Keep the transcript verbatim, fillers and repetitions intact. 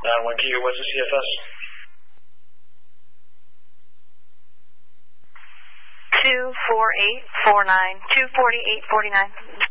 nine one Kilo, what's the C F S? two four eight four nine. two forty-eight forty-nine.